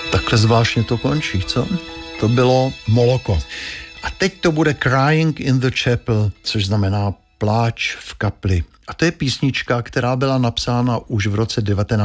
Takhle zvláštně to končí, co? To bylo Moloko. A teď to bude Crying in the Chapel, což znamená pláč v kapli. A to je písnička, která byla napsána už v roce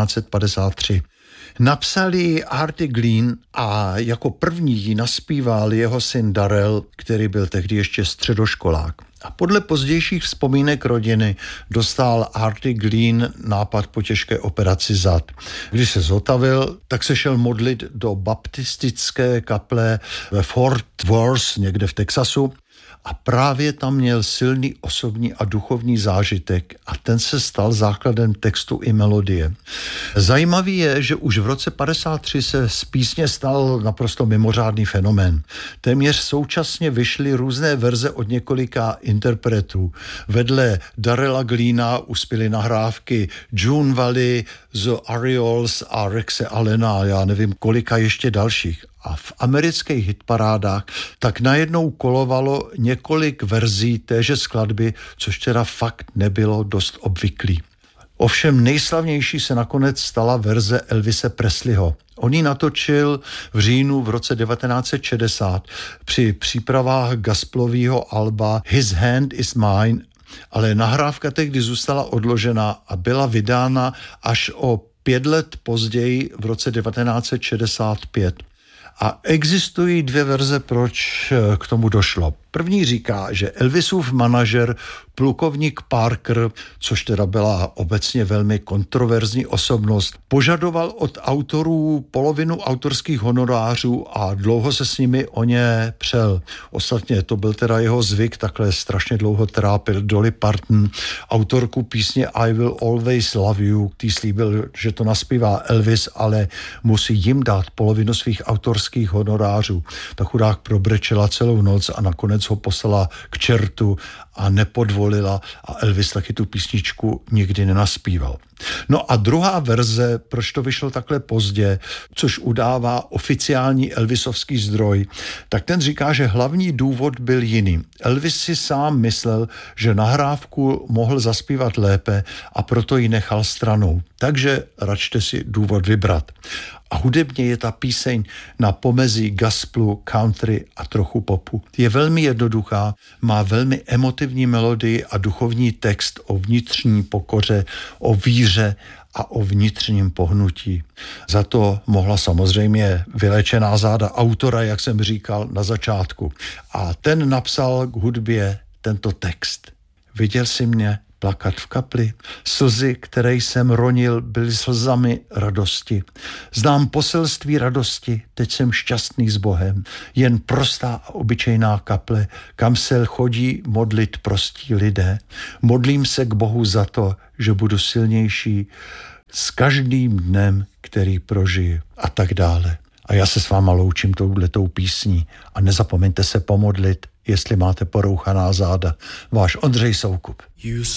1953. Napsal ji Artie Glenn a jako první ji naspíval jeho syn Darrell, který byl tehdy ještě středoškolák. A podle pozdějších vzpomínek rodiny dostal Artie Glenn nápad po těžké operaci zad. Když se zotavil, tak se šel modlit do baptistické kaple ve Fort Worth, někde v Texasu, a právě tam měl silný osobní a duchovní zážitek a ten se stal základem textu i melodie. Zajímavý je, že už v roce 1953 se z písně stal naprosto mimořádný fenomén. Téměř současně vyšly různé verze od několika interpretů. Vedle Darrella Glenna uspěly nahrávky June Valley, The Orioles a Rexe Allena, já nevím kolika ještě dalších. A v amerických hitparádách tak najednou kolovalo několik verzí téže skladby, což teda fakt nebylo dost obvyklý. Ovšem nejslavnější se nakonec stala verze Elvise Presleyho. On ji natočil v říjnu v roce 1960 při přípravách gospelového alba His Hand is Mine, ale nahrávka tehdy zůstala odložena a byla vydána až o 5 let později v roce 1965. A existují 2 verze, proč k tomu došlo. První říká, že Elvisův manažer, plukovník Parker, což teda byla obecně velmi kontroverzní osobnost, požadoval od autorů polovinu autorských honorářů a dlouho se s nimi o ně přel. Ostatně to byl teda jeho zvyk, takhle strašně dlouho trápil Dolly Parton, autorku písně I Will Always Love You, který slíbil, že to naspívá Elvis, ale musí jim dát polovinu svých autorských honorářů. Ta chudák probrečela celou noc a nakonec ho poslala k čertu a nepodvolila a Elvis taky tu písničku nikdy nenaspíval. No a druhá verze, proč to vyšlo takhle pozdě, což udává oficiální Elvisovský zdroj, tak ten říká, že hlavní důvod byl jiný. Elvis si sám myslel, že nahrávku mohl zaspívat lépe a proto ji nechal stranou. Takže račte si důvod vybrat. A hudebně je ta píseň na pomezí gospelu, country a trochu popu. Je velmi jednoduchá, má velmi emotivní melodii a duchovní text o vnitřní pokoře, o víře a o vnitřním pohnutí. Za to mohla samozřejmě vylečená záda autora, jak jsem říkal na začátku. A ten napsal k hudbě tento text. Viděl jsi mě plakat v kapli. Slzy, které jsem ronil, byly slzami radosti. Znám poselství radosti, teď jsem šťastný s Bohem. Jen prostá a obyčejná kaple, kam se chodí modlit prostí lidé. Modlím se k Bohu za to, že budu silnější s každým dnem, který prožiju. A tak dále. A já se s váma loučím touhletou písní. A nezapomeňte se pomodlit, jestli máte porouchaná záda. Váš Ondřej Soukup.